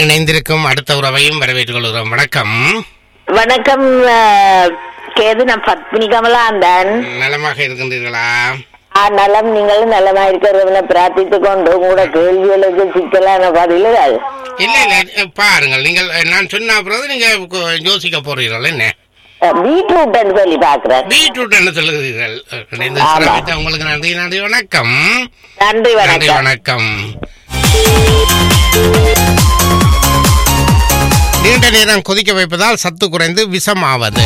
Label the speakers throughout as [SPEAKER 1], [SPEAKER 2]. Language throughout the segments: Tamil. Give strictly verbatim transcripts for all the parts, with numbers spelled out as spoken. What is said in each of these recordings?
[SPEAKER 1] இணைந்திருக்கும் அடுத்த உறவையும் வரவேற்றுக் கொள்கிறோம். வணக்கம்.
[SPEAKER 2] வணக்கம் கேது, நான் பத்மினி கமலாந்தன்.
[SPEAKER 1] நலமாக இருக்கின்றீர்களா?
[SPEAKER 2] நலம், நீங்களும் நலமா இருக்கிறவனை பிரார்த்தித்துக் கொண்டு உங்களோட கேள்விகளுக்கு சிக்கலான பதில்கள்
[SPEAKER 1] இல்ல இல்ல பாருங்கள். நீங்கள் நான் சொன்ன பிறகு நீங்க யோசிக்க போறீர்கள். என்ன
[SPEAKER 2] பீட்ரூட் சொல்லி பாக்குறேன்.
[SPEAKER 1] பீட்ரூட் என்ன சொல்லுகிறீர்கள்? உங்களுக்கு நன்றி. நன்றி, வணக்கம்.
[SPEAKER 2] நன்றி,
[SPEAKER 1] நன்றி, வணக்கம். நீண்ட நேரம் கொதிக்க வைப்பதால் சத்து குறைந்து விஷமாவது.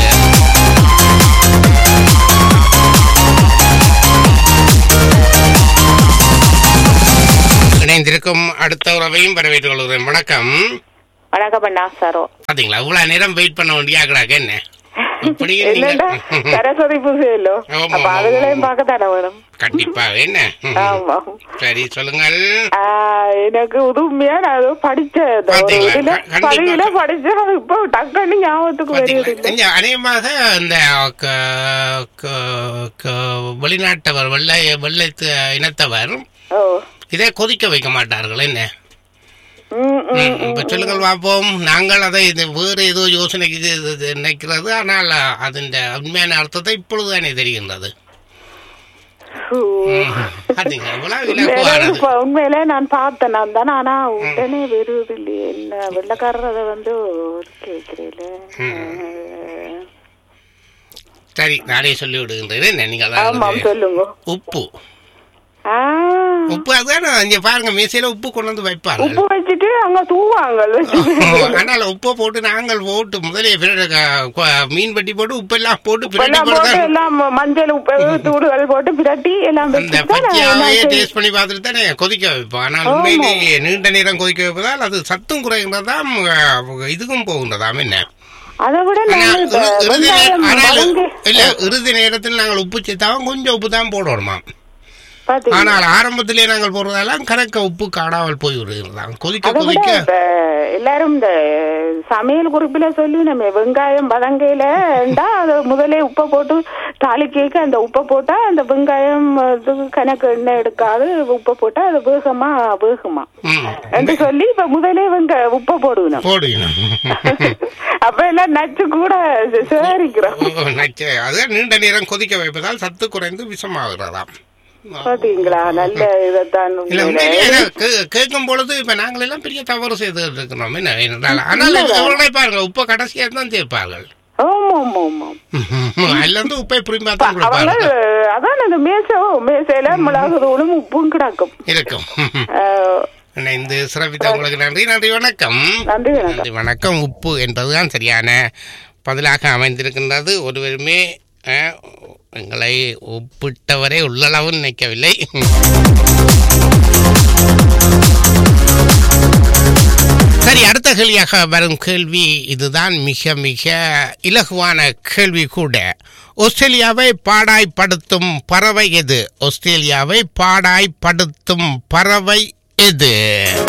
[SPEAKER 1] இணைந்திருக்கும் அடுத்த உறவையும் வரவேற்றுக் கொள்கிறேன். வணக்கம்.
[SPEAKER 3] வணக்கம் அண்ணா. சாரோ
[SPEAKER 1] பாத்தீங்களா, இவ்வளவு நேரம் வெயிட் பண்ண வேண்டியாக்குறாங்க. என்ன
[SPEAKER 3] சரஸ்வதி பூஜையிலோ அதுகளையும் பார்க்கத்தானே வேணும்.
[SPEAKER 1] கண்டிப்பா. என்ன சரி சொல்லுங்கள்.
[SPEAKER 3] எனக்கு உதுமையா நான் படிச்ச பதில படிச்சேன். அது இப்போ டக்குன்னு ஞாபகத்துக்கு வருது.
[SPEAKER 1] அநேகமாக இந்த வெளிநாட்டவர் வெள்ளை வெள்ளை இனத்தவர் இதை கொதிக்க வைக்க மாட்டார்கள். என்ன இப்ப சொல்லுங்கள் பார்ப்போம். நாங்கள் அதை வேறு ஏதோ யோசனைக்கு நினைக்கிறது. ஆனால் அதன் உண்மையான அர்த்தத்தை இப்பொழுதுதானே தெரிகின்றது.
[SPEAKER 3] உண்மையிலே நான் பார்த்தேன் நான் தானே. ஆனா உடனே வருவது இல்லையே. என்ன வெள்ளக்காரர் அதை வந்து கேட்கிறேன்.
[SPEAKER 1] சரி, நானே சொல்லி விடுகின்றேன். நீங்கள்
[SPEAKER 3] சொல்லுங்க.
[SPEAKER 1] உப்பு உப்பு அதான் இங்க பாருங்க, மேசையில உப்பு கொண்டு வந்து வைப்பாங்க.
[SPEAKER 3] உப்பு வச்சுட்டு அங்க தூவாங்க.
[SPEAKER 1] அதனால உப்பை போட்டு நாங்கள் போட்டு முதலே மீன் பட்டி போட்டு உப்பு எல்லாம் போட்டு
[SPEAKER 3] எல்லாம் மஞ்சள் உப்பு தூடுகள் போட்டு பிரட்டி எல்லாம்
[SPEAKER 1] பச்சையாவே டேஸ்ட் பண்ணி பார்த்துட்டு தானே கொதிக்க வைப்போம். ஆனால் உண்மையிலேயே நீண்ட நேரம் கொதிக்க வைப்பதால் அது சத்தும் குறைகின்றதாம், இதுக்கும் போகின்றதாம். என்ன
[SPEAKER 3] அதை விட
[SPEAKER 1] இல்ல, இறுதி நேரத்தில் நாங்கள் உப்பு சேர்த்தாவும் கொஞ்சம் உப்பு தான் போடணுமா. ஆனால் ஆரம்பத்திலே நாங்கள் போடுறதெல்லாம் கணக்க உப்பு காணாமல் போய் விடுகிறதாம். கொதிக்க கொதிக்க
[SPEAKER 3] எல்லாரும் இந்த சமையல் குறிப்பில சொல்லி நம்ம வெங்காயம் வதங்கையில அது முதலே உப்பை போட்டு தாளிக்க அந்த உப்பை போட்டா அந்த வெங்காயம் கணக்கு எண்ணெய் எடுக்காது. உப்பை போட்டா அது வேகமா வேகுமா என்று சொல்லி இப்ப முதலே வெங்க உப்பை போடுவேன்
[SPEAKER 1] போடுவேன்.
[SPEAKER 3] அப்ப எல்லாம் நச்சு கூட சேரிக்கிறோம்.
[SPEAKER 1] நச்சு அது நீண்ட நேரம் கொதிக்க வைப்பதால் சத்து குறைந்து விஷமாகிறதாம்.
[SPEAKER 3] பாத்தீங்களா, நல்ல இதான்
[SPEAKER 1] கேட்கும் பொழுது இப்ப நாங்கள் எல்லாம் பெரிய தவறு செய்து இருக்கணும். என்ன பாருங்க, உப்பை கடைசியா தான் சேர்ப்பார்கள். அதுல இருந்து உப்பை புரியுமா தான் கொடுப்பாங்க.
[SPEAKER 3] அதான் அந்த மேசோ மேசையில மிளகு தூளும் உப்பும் கிடக்கும் இருக்கும்.
[SPEAKER 1] இந்த சிறப்பித்த உங்களுக்கு நன்றி. நன்றி, வணக்கம். நன்றி, வணக்கம். உப்பு என்பதுதான் சரியான பதிலாக அமைந்திருக்கின்றது. ஒருவருமே எங்களை ஒப்பிட்டவரை உள்ளளவு நினைக்கவில்லை. சரி, அடுத்த கேள்வியாக வரும் கேள்வி இதுதான். மிக மிக இலகுவான கேள்வி கூட. ஆஸ்திரேலியாவை பாடாய்படுத்தும் பறவை எது? ஆஸ்திரேலியாவை பாடாய்படுத்தும் பறவை எது?